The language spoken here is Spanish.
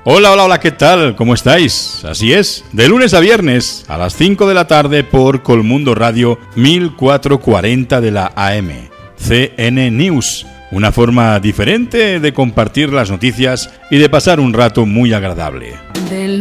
Hola, hola, hola, ¿qué tal? ¿Cómo estáis? Así es, de lunes a viernes a las 5 de la tarde por Colmundo Radio 1440 de la AM. CN News, una forma diferente de compartir las noticias y de pasar un rato muy agradable.